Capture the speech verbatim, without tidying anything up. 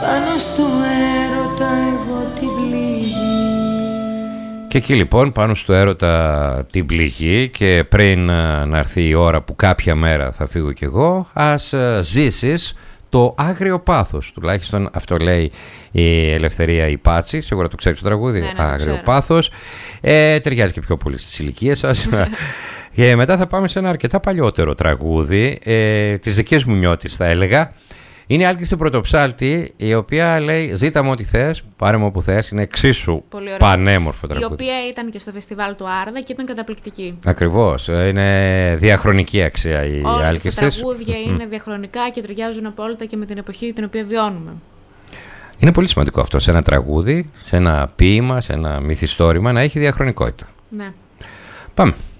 πάνω στο έρωτα εγώ την πληγή. Και εκεί λοιπόν πάνω στο έρωτα την πληγή, και πριν να έρθει η ώρα που κάποια μέρα θα φύγω κι εγώ, ας ζήσεις το άγριο πάθος. Τουλάχιστον αυτό λέει η Ελευθερία η Πάτσι. Σίγουρα το ξέρεις το τραγούδι, ναι, ναι, άγριο πάθος. ε, Ταιριάζει και πιο πολύ στις ηλικίες σας. Και μετά θα πάμε σε ένα αρκετά παλιότερο τραγούδι, ε, της δικής μου νιώτης θα έλεγα. Είναι η Άλκη Πρωτοψάλτη, η οποία λέει ζήτα μου ό,τι θες, πάρε μου όπου θες. Είναι εξίσου πανέμορφο τραγούδι. Η οποία ήταν και στο φεστιβάλ του Άρδα και ήταν καταπληκτική. Ακριβώς, είναι διαχρονική αξία η Άλκη της. Όλα τα τραγούδια είναι mm. διαχρονικά και ταιριάζουν απόλυτα και με την εποχή την οποία βιώνουμε. Είναι πολύ σημαντικό αυτό σε ένα τραγούδι, σε ένα ποίημα, σε ένα μυθιστόρημα να έχει διαχρονικότητα. Ναι. Πάμε.